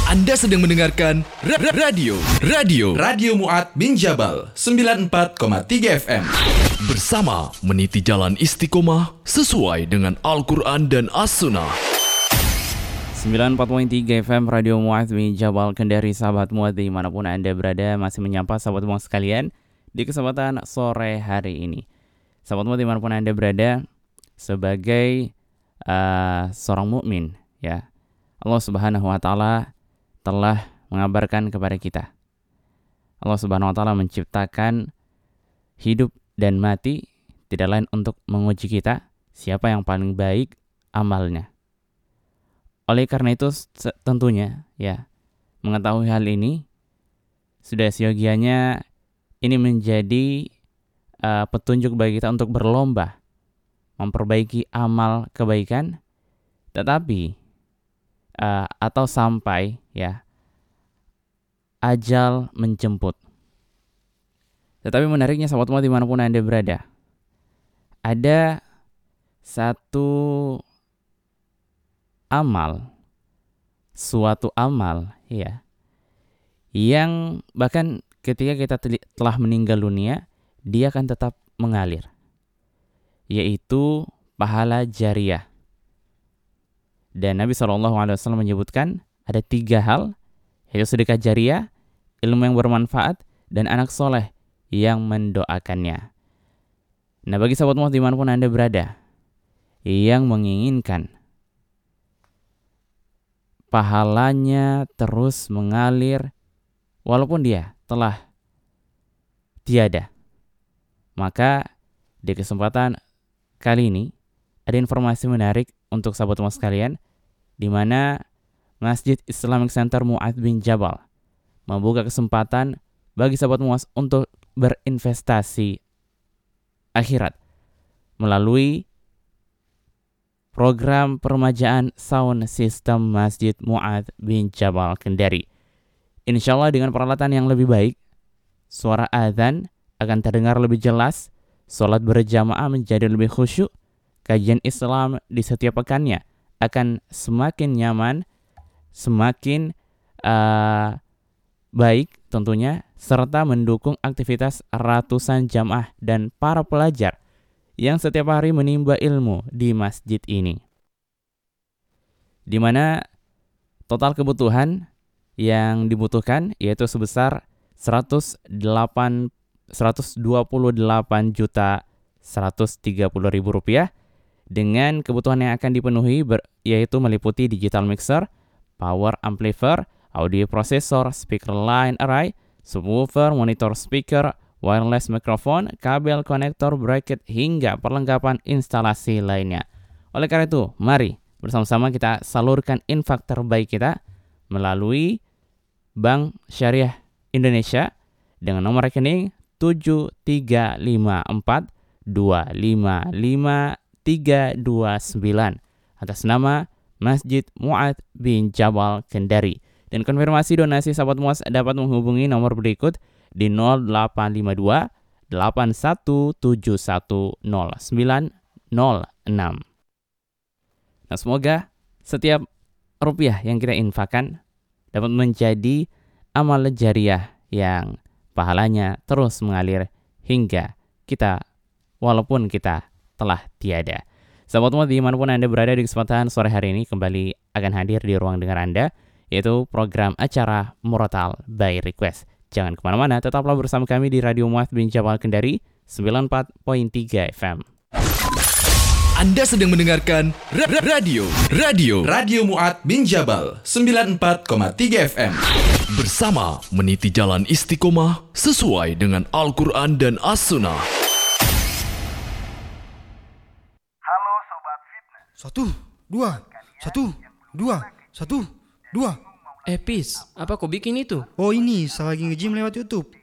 Anda sedang mendengarkan Radio Mu'ad bin Jabal 94,3 FM. Bersama meniti jalan istiqomah sesuai dengan Al-Quran dan As-Sunnah. 94.3 FM Radio Mu'ad bin Jabal Kendari. Sahabat Mu'ad dimanapun Anda berada, masih menyapa sahabat Mu'ad sekalian di kesempatan sore hari ini. Sahabat Mu'ad dimanapun Anda berada, sebagai seorang mukmin, ya, Allah Subhanahu wa Ta'ala telah mengabarkan kepada kita. Allah Subhanahu wa Ta'ala menciptakan hidup dan mati tidak lain untuk menguji kita siapa yang paling baik amalnya. Oleh karena itu tentunya, ya, mengetahui hal ini sudah seyogianya ini menjadi petunjuk bagi kita untuk berlomba memperbaiki amal kebaikan, tetapi atau sampai, ya, ajal menjemput. Tetapi menariknya sahabat Mu'ad dimanapun Anda berada, ada satu amal, suatu amal, ya, yang bahkan ketika kita telah meninggal dunia, dia akan tetap mengalir, yaitu pahala jariah. Dan Nabi SAW menyebutkan ada 3 hal, yaitu sedekah jariah, ilmu yang bermanfaat, dan anak soleh yang mendoakannya. Nah, bagi sahabat Mu'ad dimanapun Anda berada yang menginginkan pahalanya terus mengalir walaupun dia telah tiada, maka di kesempatan kali ini ada informasi menarik untuk sahabat Mu'ad sekalian, di mana Masjid Islamic Center Mu'ad bin Jabal membuka kesempatan bagi sahabat Mu'ad untuk berinvestasi akhirat melalui program peremajaan sound system Masjid Mu'ad bin Jabal Kendari. Insyaallah dengan peralatan yang lebih baik, suara azan akan terdengar lebih jelas, sholat berjamaah menjadi lebih khusyuk, kajian Islam di setiap pekannya akan semakin nyaman, semakin baik tentunya, serta mendukung aktivitas ratusan jamaah dan para pelajar yang setiap hari menimba ilmu di masjid ini. Di mana total kebutuhan yang dibutuhkan yaitu sebesar 128 juta 130.000 rupiah, dengan kebutuhan yang akan dipenuhi yaitu meliputi digital mixer, power amplifier, audio processor, speaker line array, subwoofer, monitor speaker, wireless microphone, kabel konektor, bracket, hingga perlengkapan instalasi lainnya. Oleh karena itu, mari bersama-sama kita salurkan infak terbaik kita melalui Bank Syariah Indonesia dengan nomor rekening 7354255 329 atas nama Masjid Mu'ad bin Jabal Kendari. Dan konfirmasi donasi sahabat Mu'ad dapat menghubungi nomor berikut di 0852 81710906. Nah, semoga setiap rupiah yang kita infakkan dapat menjadi amal jariah yang pahalanya terus mengalir hingga kita, walaupun kita telah tiada. Sahabat Mu'ad dimanapun Anda berada, di kesempatan sore hari ini kembali akan hadir di ruang dengar Anda, yaitu program acara Murotal by Request. Jangan kemana-mana, tetaplah bersama kami di Radio Mu'ad bin Jabal Kendari 94.3 FM. Anda sedang mendengarkan Radio Mu'ad bin Jabal 94,3 FM. Bersama meniti jalan istiqomah sesuai dengan Al-Quran dan As-Sunnah. Satu, dua. Pis, apa kau bikin itu? Oh ini, saya lagi nge-gym lewat YouTube.